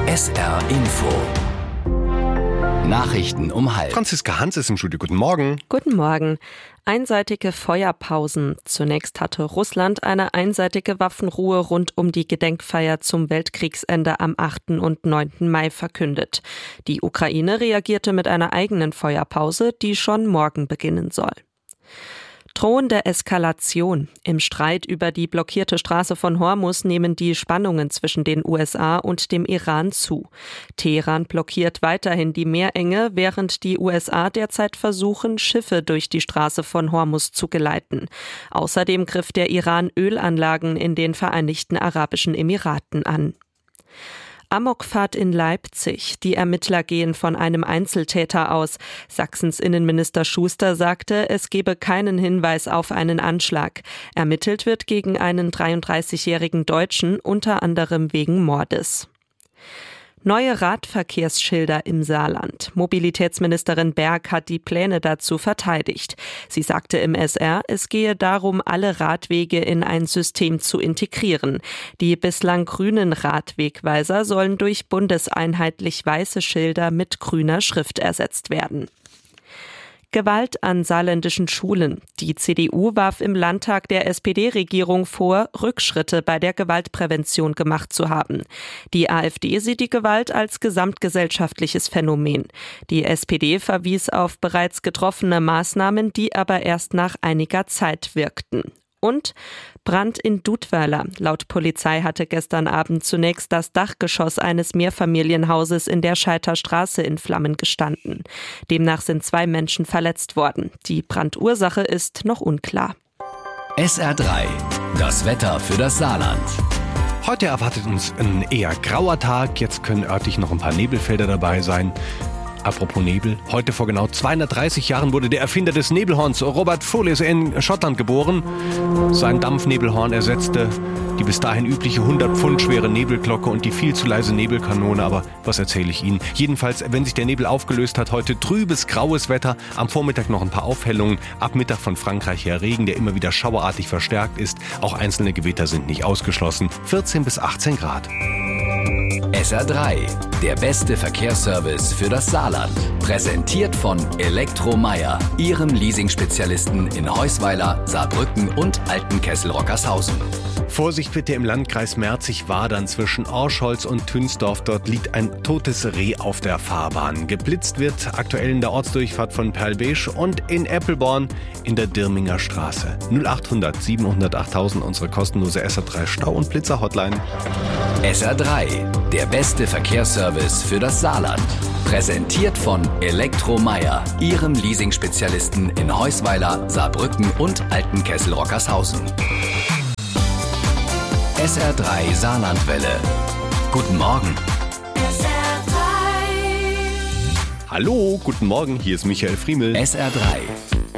SR Info. Nachrichten um 12:30. Franziska Hans ist im Studio. Guten Morgen. Guten Morgen. Einseitige Feuerpausen. Zunächst hatte Russland eine einseitige Waffenruhe rund um die Gedenkfeier zum Weltkriegsende am 8. und 9. Mai verkündet. Die Ukraine reagierte mit einer eigenen Feuerpause, die schon morgen beginnen soll. Drohende Eskalation. Im Streit über die blockierte Straße von Hormuz nehmen die Spannungen zwischen den USA und dem Iran zu. Teheran blockiert weiterhin die Meerenge, während die USA derzeit versuchen, Schiffe durch die Straße von Hormuz zu geleiten. Außerdem griff der Iran Ölanlagen in den Vereinigten Arabischen Emiraten an. Amokfahrt in Leipzig. Die Ermittler gehen von einem Einzeltäter aus. Sachsens Innenminister Schuster sagte, es gebe keinen Hinweis auf einen Anschlag. Ermittelt wird gegen einen 33-jährigen Deutschen, unter anderem wegen Mordes. Neue Radverkehrsschilder im Saarland. Mobilitätsministerin Berg hat die Pläne dazu verteidigt. Sie sagte im SR, es gehe darum, alle Radwege in ein System zu integrieren. Die bislang grünen Radwegweiser sollen durch bundeseinheitlich weiße Schilder mit grüner Schrift ersetzt werden. Gewalt an saarländischen Schulen. Die CDU warf im Landtag der SPD-Regierung vor, Rückschritte bei der Gewaltprävention gemacht zu haben. Die AfD sieht die Gewalt als gesamtgesellschaftliches Phänomen. Die SPD verwies auf bereits getroffene Maßnahmen, die aber erst nach einiger Zeit wirkten. Und Brand in Dudweiler. Laut Polizei hatte gestern Abend zunächst das Dachgeschoss eines Mehrfamilienhauses in der Scheiter Straße in Flammen gestanden. Demnach sind 2 Menschen verletzt worden. Die Brandursache ist noch unklar. SR3, das Wetter für das Saarland. Heute erwartet uns ein eher grauer Tag. Jetzt können örtlich noch ein paar Nebelfelder dabei sein. Apropos Nebel, heute vor genau 230 Jahren wurde der Erfinder des Nebelhorns, Robert Foley, in Schottland geboren. Sein Dampfnebelhorn ersetzte die bis dahin übliche 100 Pfund schwere Nebelglocke und die viel zu leise Nebelkanone. Aber was erzähle ich Ihnen? Jedenfalls, wenn sich der Nebel aufgelöst hat, heute trübes, graues Wetter. Am Vormittag noch ein paar Aufhellungen. Ab Mittag von Frankreich her Regen, der immer wieder schauerartig verstärkt ist. Auch einzelne Gewitter sind nicht ausgeschlossen. 14 bis 18 Grad. SR3, der beste Verkehrsservice für das Saarland. Präsentiert von Elektromeyer, Ihrem Leasing-Spezialisten in Heusweiler, Saarbrücken und Altenkessel-Rockershausen. Vorsicht bitte im Landkreis Merzig-Wadern zwischen Orscholz und Tünsdorf. Dort liegt ein totes Reh auf der Fahrbahn. Geblitzt wird aktuell in der Ortsdurchfahrt von Perlbesch und in Eppelborn in der Dirminger Straße. 0800 700 8000, unsere kostenlose SR3 Stau- und Blitzer-Hotline. SR3, der beste Verkehrsservice für das Saarland. Präsentiert von Elektromeyer, Ihrem Leasing-Spezialisten in Heusweiler, Saarbrücken und Altenkessel-Rockershausen. SR3 Saarlandwelle. Guten Morgen. SR3. Hallo, guten Morgen, hier ist Michael Friemel. SR3,